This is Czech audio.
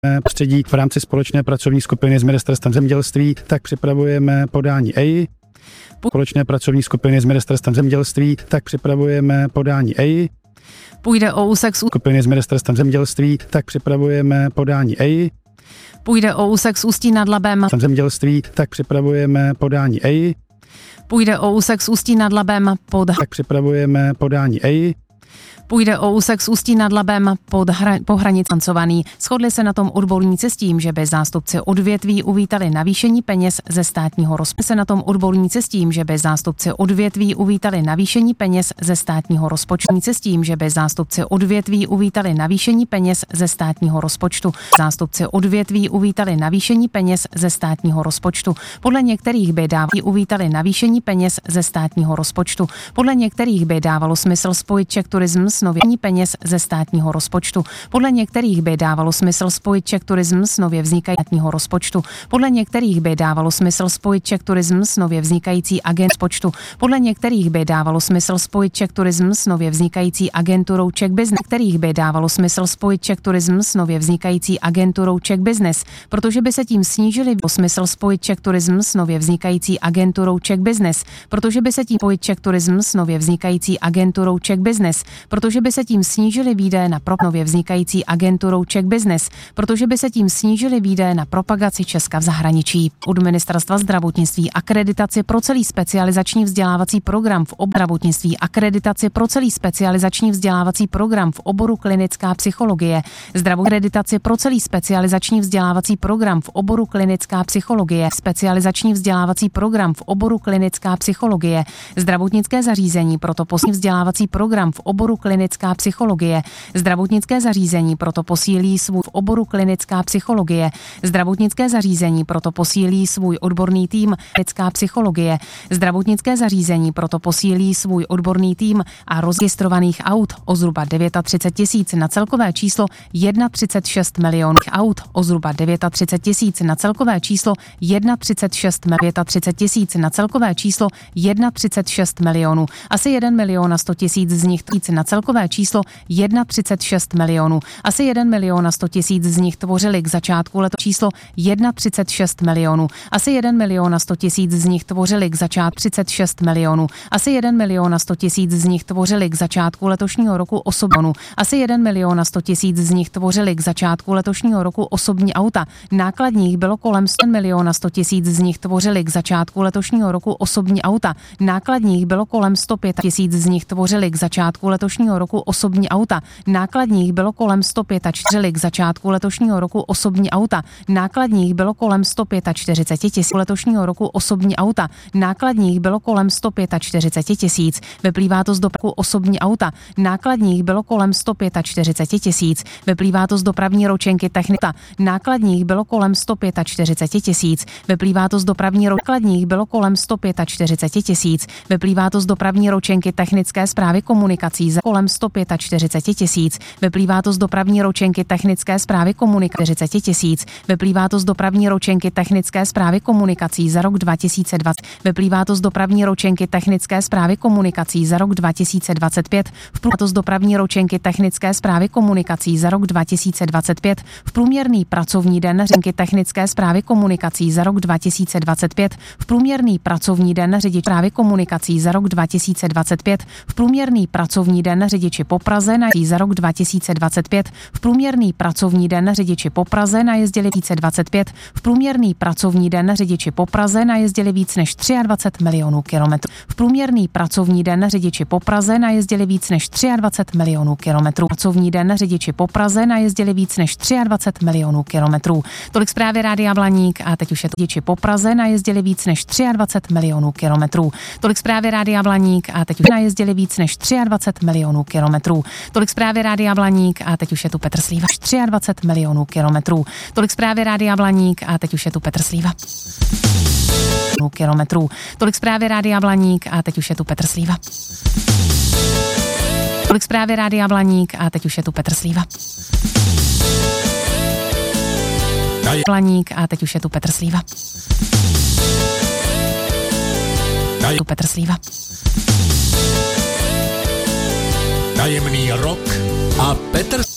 Prostředí v rámci společné pracovní skupiny s Ministerstvem zemědělství, tak připravujeme podání EI. Společné pracovní skupiny s Ministerstvem zemědělství, tak připravujeme podání EI. Půjde o úsek skupiny s Ministerstvem zemědělství, tak připravujeme podání EI. Půjde o úsek z Ústí nad Labem. Zemědělství, tak připravujeme podání EI. Půjde o úsek z Ústí nad Labem tak připravujeme podání EI. Půjde o úsek z Ústí nad Labem po hranici financovaný. Shodli se na tom odborníci s tím, že by zástupci odvětví uvítali navýšení peněz ze státního rozpočtu. Podle některých by uvítali navýšení peněz ze státního rozpočtu. Podle některých by dávalo smysl spojit Czech Tourism s nově peněz ze státního rozpočtu. Podle některých by dávalo smysl spojit Czech Tourism s nově vznikajícího rozpočtu. Podle některých by dávalo smysl spojit Czech Tourism s nově vznikající rozpočtu. Podle některých by dávalo smysl spojit Czech Tourism s nově vznikající agenturou Czech Business. Kterých by dávalo smysl spojit Czech Tourism s nově vznikající agenturou Czech Business, protože by se tím snížily smysl spojit Czech Tourism s nově vznikající agenturou Czech Business, protože by se tím spojit Czech Tourism s nově vznikající agenturou Czech Business, protože by se tím snížily výdaje na nově vznikající agenturou Czech Business, protože by se tím snížily výdaje na propagaci Česka v zahraničí. Od Ministerstva zdravotnictví akreditaci pro celý specializační vzdělávací program v zdravotnictví akreditaci pro celý specializační vzdělávací program v oboru klinická psychologie, akreditaci pro celý specializační vzdělávací program v oboru klinická psychologie, specializační vzdělávací program v oboru klinická psychologie, zdravotnické zařízení proto vzdělávací program v oboru klinická psychologie, zdravotnické zařízení proto posílí svůj v oboru klinická psychologie, zdravotnické zařízení proto posílí svůj odborný tým klinická psychologie, zdravotnické zařízení proto posílí svůj odborný tým a rozregistrovaných aut o zhruba 39 000 na celkové číslo 31,6 milionů aut o zhruba 39 000 na celkové číslo 31,6 000 na celkové číslo 31,6 milionů. Asi 1 milion a 100 000 z nich na celkové číslo 31,6 milionů. Asi 1 milion a 100 000 z nich tvořili k začátku číslo 31,6 milionů. Asi 1 milion a 100 000 z nich tvořili k začátku 36 milionů. Asi 1 milion a 100 000 z nich tvořili k začátku letošního roku osobní. Asi 1 milion a 100 000 z nich tvořili k začátku letošního roku osobní auta. Nákladních bylo kolem 100 milion a 100 000 z nich tvořili k začátku letošního roku osobní auta. Nákladních bylo kolem 105 000 z nich tvořili k začátku letošního roku osobní auta. Nákladních bylo kolem 145 k začátku letošního roku osobní auta. Nákladních bylo kolem 145 000 letošního roku osobní auta. Nákladních bylo kolem 145 000. Vyplývá to z dopravy osobní auta. Nákladních bylo kolem 145 000. Vyplývá to z dopravní ročenky technika. Nákladních bylo kolem 145 000. Vyplývá to z dopravní nákladních bylo kolem 145 000. Vyplývá to z dopravní ročenky technické správy komunikací za kolem 145 000. Vyplývá to z dopravní ročenky technické správy komunikací 40 000. Vyplývá to z dopravní ročenky technické správy komunikací za rok 2020. Vyplývá to z dopravní ročenky technické správy komunikací za rok 2025. Vyplývá to z dopravní ročenky technické správy komunikací za rok 2025. V průměrný pracovní den řidiče technické správy komunikací za rok 2025. V průměrný pracovní den řidiče správy komunikací za rok 2025. V průměrný pracovní den řidiči po Praze za rok 2025. V průměrný pracovní den řidiči po Praze najezdili 2025. V průměrný pracovní den řidiči po Praze najezdili víc než 23 milionů kilometrů. V průměrný pracovní den řidiči po Praze najezdili víc než 23 milionů kilometrů. Pracovní den řidiči po Praze najezdili víc než 23 milionů kilometrů. Tolik zprávy Rádia Blaník a teď už je to řidiči po Praze najezdili víc než 23 milionů kilometrů. Tolik zprávy Rádia Blaník a teď už najezdili víc než 23 milionů kilometrů. Tolik zprávy Rádia Blaník a teď už je tu Petr Slíva. 23 milionů kilometrů. Tolik zprávy Rádia Blaník a teď už je tu Petr Slíva. Kilometrů. Tolik zprávy Rádia Blaník a teď už je tu Petr Slíva. Tolik zprávy Rádia Blaník a teď už je tu Petr Slíva. Blaník a teď už je tu Petr Slíva. Tu Petr Slíva. Tajemný rok a Petr